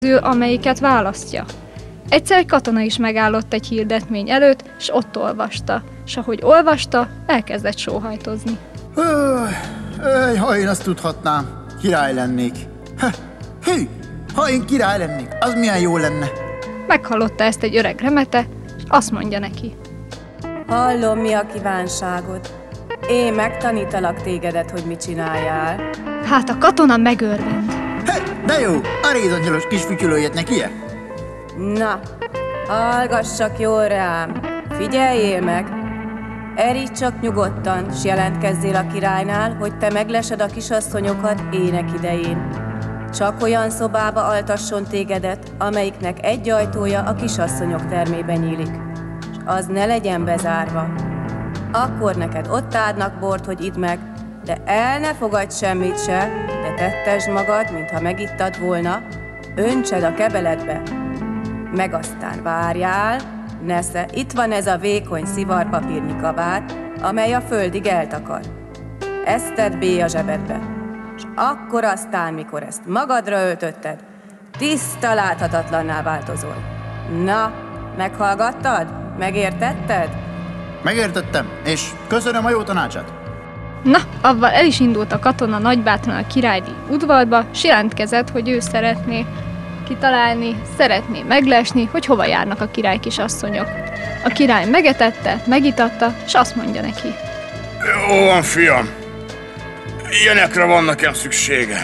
amelyiket választja. Egyszer egy katona is megállott egy hirdetmény előtt, és ott olvasta. És ahogy olvasta, elkezdett sóhajtozni. Ha én azt tudhatnám, király lennék. Hű, ha én király lennék, az milyen jó lenne. Meghallotta ezt egy öreg remete, és azt mondja neki. Hallom, mi a kívánságod. Én megtanítalak tégedet, hogy mit csináljál. Hát a katona megörvend. De jó, a rézangyalos kis fütyülőjét neki-e? Na, hallgass csak jól rám. Figyeljél meg. Eríts csak nyugodtan, s jelentkezzél a királynál, hogy te meglesed a kisasszonyokat ének idején. Csak olyan szobába altasson tégedet, amelyiknek egy ajtója a kisasszonyok termébe nyílik, és az ne legyen bezárva. Akkor neked ott adnak bort, hogy idd meg, de el ne fogadj semmit se, de tettesd magad, mintha megittad volna, öntsed a kebeledbe. Meg aztán várjál, nesze, itt van ez a vékony szivarpapírnyi kabát, amely a földig eltakar. Ezt tedd bé a zsebedbe, és akkor aztán, mikor ezt magadra öltötted, tiszta láthatatlanná változol. Na, meghallgattad? Megértetted? Megértettem, és köszönöm a jó tanácsát. Na, avval el is indult a katona nagybátran a királyi udvarba, s jelentkezett, hogy ő szeretné kitalálni, szeretné meglesni, hogy hova járnak a király kisasszonyok. A király megetette, megitatta, s azt mondja neki. Jó van, fiam. Ilyenekre van nekem szükségem.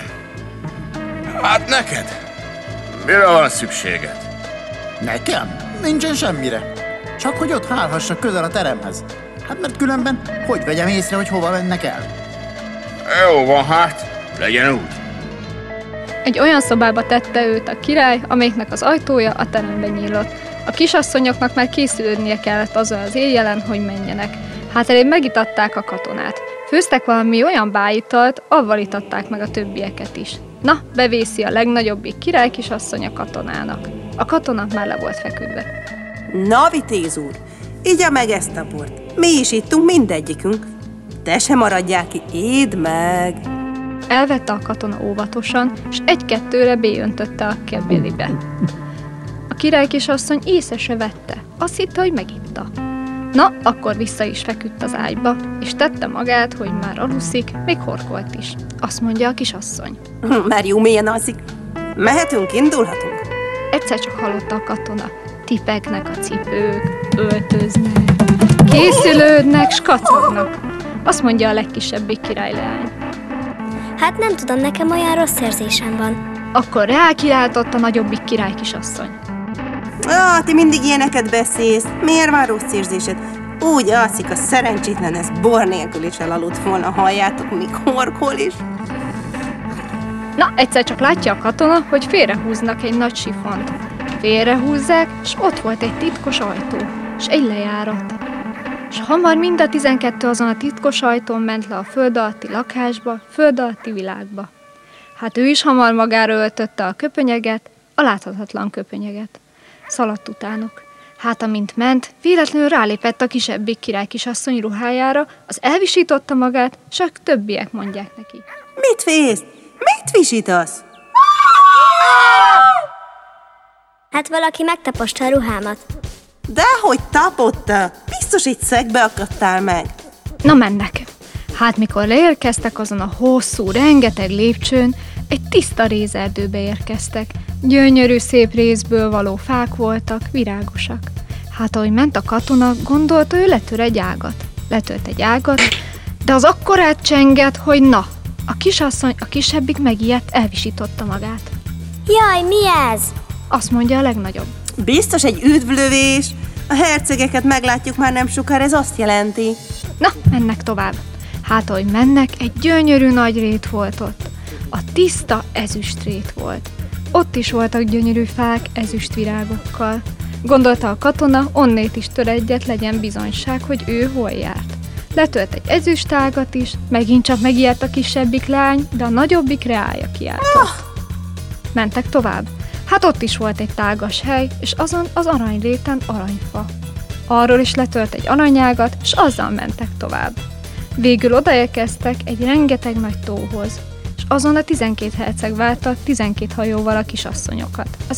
Hát neked? Mire van szükséged? Nekem? Nincsen semmire. Csak hogy ott hálhassak közel a teremhez. Hát mert különben hogy vegyem észre, hogy hova mennek el? Jó van, hát legyen úgy. Egy olyan szobába tette őt a király, amelyiknek az ajtója a terembe nyílott. A kisasszonyoknak már készülődnie kellett azon az éjjelen, hogy menjenek. Hát elébb megitatták a katonát. Főztek valami olyan bájitalt, avval itatták meg a többieket is. Na, bevészi a legnagyobbik király kisasszony a katonának. A katona már le volt feküdve. Na, vitéz úr, igya meg ezt a bort. Mi is ittunk mindegyikünk. Te se maradjál ki, édd meg! Elvette a katona óvatosan, és egy-kettőre beöntötte a kebélibe. A király kisasszony észre se vette. Azt hitte, hogy megitta. Na, akkor vissza is feküdt az ágyba, és tette magát, hogy már aluszik, még horkolt is. Azt mondja a kisasszony. Már jó mélyen alszik. Mehetünk, indulhatunk? Egyszer csak hallotta a katona. Tipegnek a cipők, öltöznek, készülődnek, s kacagnak. Azt mondja a legkisebbik királyleány. Hát nem tudom, nekem olyan rossz érzésem van. Akkor rákiáltott a nagyobbik király kisasszony. Ti mindig ilyeneket beszélsz. Miért van rossz érzésed? Úgy alszik a szerencsétlen, ez bor nélkül is elaludt volna, halljátok, míg horkol is. Na, egyszer csak látja a katona, hogy félrehúznak egy nagy sifont. Félrehúzzák, és ott volt egy titkos ajtó, és egy lejárat. És hamar mind a 12 azon a titkos ajtón ment le a föld alatti lakásba, föld alatti világba. Hát ő is hamar magára öltötte a köpönyeget, a láthatatlan köpönyeget. Szaladt utánuk. Hát amint ment, véletlenül rálépett a kisebbik király kisasszony ruhájára, az elvisította magát, s a többiek mondják neki. Mit félsz? Mit visítasz? Hát valaki megtaposta a ruhámat. Dehogy tapotta? Biztos egy szegbe akadtál meg. Na mennek. Hát mikor leérkeztek azon a hosszú, rengeteg lépcsőn, egy tiszta rézerdőbe érkeztek. Gyönyörű, szép rézből való fák voltak, virágosak. Hát ahogy ment a katona, gondolta, ő letör egy ágat. Letölt egy ágat, de az akkorát csengett, hogy na, a kisasszony, a kisebbik megijedt, elvisította magát. Jaj, mi ez? Azt mondja a legnagyobb. Biztos egy üdvlövés. A hercegeket meglátjuk már nem sokára, ez azt jelenti. Na, mennek tovább. Hát ahogy mennek, egy gyönyörű nagy rét volt ott. A tiszta ezüstrét volt. Ott is voltak gyönyörű fák ezüstvirágokkal. Gondolta a katona, onnét is tör egyet, legyen bizonyság, hogy ő hol járt. Letölt egy ezüstágat is, megint csak megijedt a kisebbik lány, de a nagyobbik reája kiáltott. Mentek tovább. Hát ott is volt egy tágas hely, és azon az aranyréten aranyfa. Arról is letölt egy aranyágat, és azzal mentek tovább. Végül odaérkeztek egy rengeteg nagy tóhoz, és azon a 12 herceg várta 12 hajóval a kisasszonyokat. Az